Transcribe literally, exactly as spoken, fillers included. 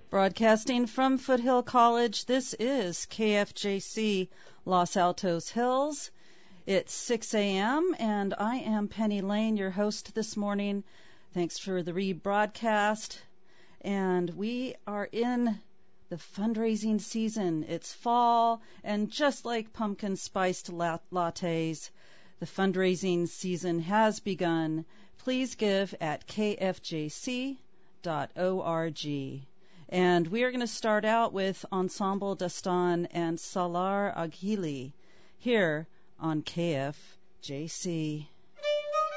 Broadcasting from Foothill College, this is K F J C Los Altos Hills. It's six a.m. and I am Penny Lane, your host this morning. Thanks for the rebroadcast. And we are in the fundraising season. It's fall, and just like pumpkin spiced lattes, the fundraising season has begun. Please give at k f j c dot org. And we are going to start out with Ensemble Dastan and Salar Aghili here on K F J C.